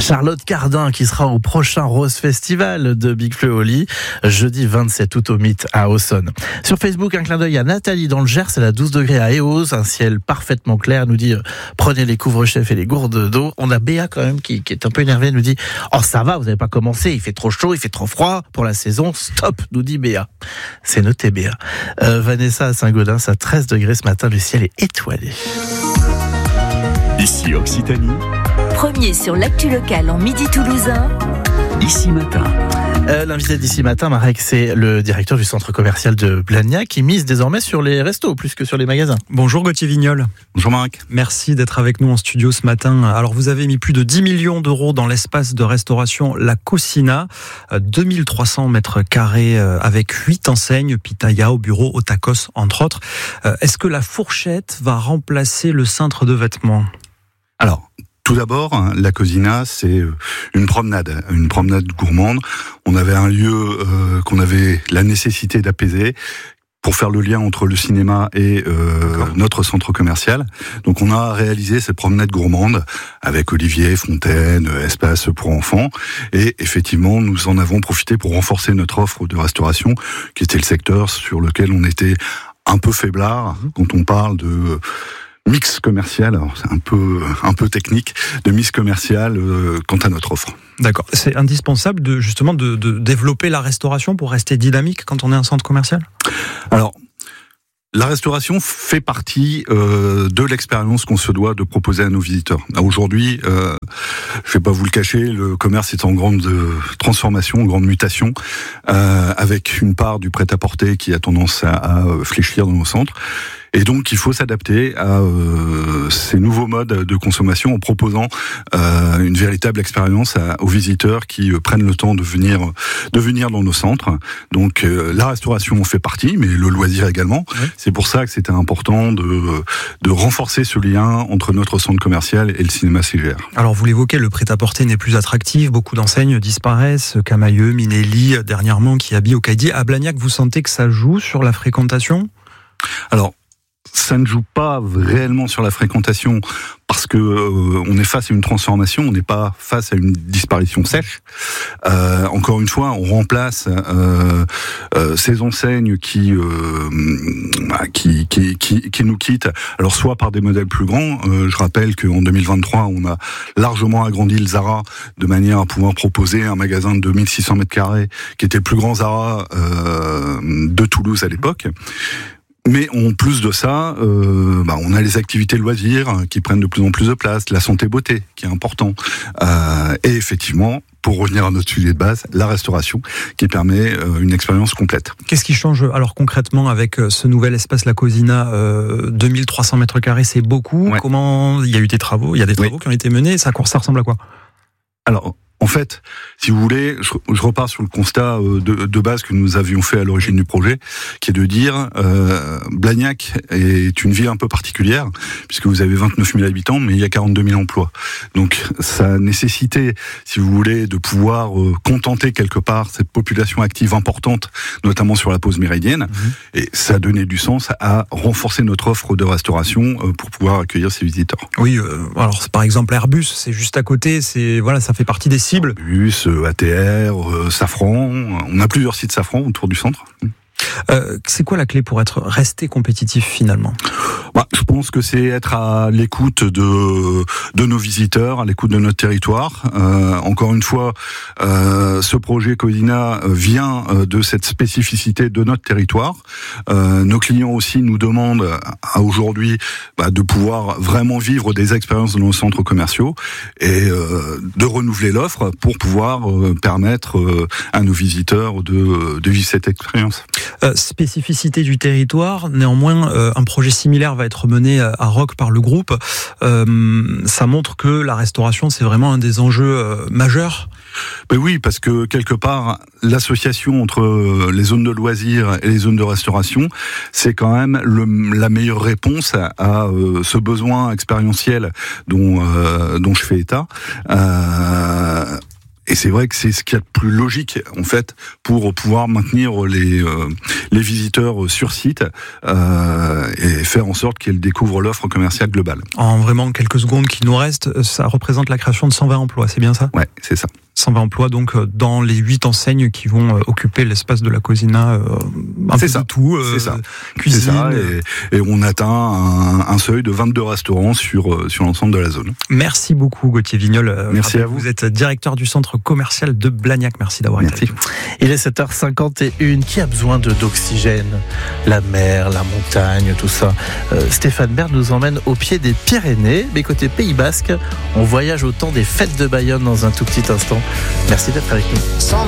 Charlotte Cardin qui sera au prochain Rose Festival de Big Fleu au Lit, jeudi 27 août au Mythe à Auxonne. Sur Facebook, un clin d'œil à Nathalie dans le Gers, elle a 12 degrés à Eauze, un ciel parfaitement clair, nous dit prenez les couvre-chefs et les gourdes d'eau. On a Béa quand même qui est un peu énervée, nous dit oh ça va, vous n'avez pas commencé, il fait trop chaud, il fait trop froid pour la saison, stop, nous dit Béa. C'est noté Béa. Vanessa à Saint-Gaudens à 13 degrés ce matin, le ciel est étoilé. Ici Occitanie. Premier sur l'actu locale en Midi Toulousain. Ici Matin. L'invité d'ici matin, Marek, c'est le directeur du centre commercial de Blagnac qui mise désormais sur les restos plus que sur les magasins. Bonjour Gauthier Vignol. Bonjour Marek. Merci d'être avec nous en studio ce matin. Alors vous avez mis plus de 10 millions d'euros dans l'espace de restauration La Cocina, 2300 mètres carrés avec 8 enseignes, Pitaya, au bureau, au tacos entre autres. Est-ce que la fourchette va remplacer le cintre de vêtements ? Alors, tout d'abord, La Cocina, c'est une promenade gourmande. On avait un lieu qu'on avait la nécessité d'apaiser pour faire le lien entre le cinéma et notre centre commercial. Donc on a réalisé cette promenade gourmande avec olivier, fontaine, espace pour enfants. Et effectivement, nous en avons profité pour renforcer notre offre de restauration, qui était le secteur sur lequel on était un peu faiblard quand on parle de mix commercial, alors c'est un peu technique, de mix commercial quant à notre offre. D'accord. C'est indispensable de développer la restauration pour rester dynamique quand on est un centre commercial ? Alors, la restauration fait partie de l'expérience qu'on se doit de proposer à nos visiteurs. Aujourd'hui, je vais pas vous le cacher, le commerce est en grande transformation, en grande mutation, avec une part du prêt-à-porter qui a tendance à fléchir dans nos centres. Et donc, il faut s'adapter à ces nouveaux modes de consommation en proposant une véritable expérience aux visiteurs qui prennent le temps de venir dans nos centres. Donc, la restauration en fait partie, mais le loisir également. Oui. C'est pour ça que c'était important de renforcer ce lien entre notre centre commercial et le cinéma CGR. Alors, vous l'évoquez, le prêt-à-porter n'est plus attractif. Beaucoup d'enseignes disparaissent. Camailleux, Minelli, dernièrement, qui habille au Caïdi. À Blagnac, vous sentez que ça joue sur la fréquentation ? Alors, ça ne joue pas réellement sur la fréquentation parce que on est face à une transformation, on n'est pas face à une disparition sèche. Encore une fois, on remplace ces enseignes qui nous quittent. Alors soit par des modèles plus grands. Je rappelle qu'en 2023, on a largement agrandi le Zara de manière à pouvoir proposer un magasin de 2600 mètres carrés qui était le plus grand Zara de Toulouse à l'époque. Mais en plus de ça, on a les activités loisirs qui prennent de plus en plus de place, la santé-beauté qui est important, et effectivement, pour revenir à notre sujet de base, la restauration qui permet une expérience complète. Qu'est-ce qui change alors concrètement avec ce nouvel espace La Cocina, 2300 mètres carrés, c'est beaucoup. Ouais. Comment il y a eu des travaux, qui ont été menés, ça ressemble à quoi ? Alors, en fait, si vous voulez, je repars sur le constat de base que nous avions fait à l'origine du projet, qui est de dire Blagnac est une ville un peu particulière, puisque vous avez 29 000 habitants, mais il y a 42 000 emplois. Donc, ça nécessitait, si vous voulez, de pouvoir contenter quelque part cette population active importante, notamment sur la pause méridienne, et ça a donné du sens à renforcer notre offre de restauration pour pouvoir accueillir ces visiteurs. Oui, alors par exemple Airbus, c'est juste à côté, ça fait partie des cibles. Airbus, ATR, Safran, on a plusieurs sites Safran autour du centre. C'est quoi la clé pour rester compétitif finalement ? Je pense que c'est être à l'écoute de nos visiteurs, à l'écoute de notre territoire. Encore une fois, ce projet Cocina vient de cette spécificité de notre territoire. Nos clients aussi nous demandent aujourd'hui de pouvoir vraiment vivre des expériences dans nos centres commerciaux et de renouveler l'offre pour pouvoir permettre à nos visiteurs de vivre cette expérience. Spécificité du territoire, néanmoins, un projet similaire va être mené à Roques par le groupe. Ça montre que la restauration, c'est vraiment un des enjeux majeurs. Ben oui, parce que quelque part, l'association entre les zones de loisirs et les zones de restauration, c'est quand même la meilleure réponse à ce besoin expérientiel dont je fais état. Et c'est vrai que c'est ce qu'il y a de plus logique, en fait, pour pouvoir maintenir les visiteurs sur site et faire en sorte qu'ils découvrent l'offre commerciale globale. En vraiment quelques secondes qui nous restent, ça représente la création de 120 emplois, c'est bien ça ? Ouais, c'est ça. 120 emplois donc dans les 8 enseignes qui vont occuper l'espace de la Cosina, un peu de tout, c'est ça. cuisine. C'est ça, et on atteint un seuil de 22 restaurants sur l'ensemble de la zone. Merci beaucoup Gauthier Vignol. Merci à vous. Vous êtes directeur du centre commercial de Blagnac. Merci d'avoir été avec nous. Il est 7h51. Qui a besoin d'oxygène ? La mer, la montagne, tout ça. Stéphane Bern nous emmène au pied des Pyrénées. Mais côté Pays Basque, on voyage au temps des fêtes de Bayonne dans un tout petit instant. Merci d'être avec nous.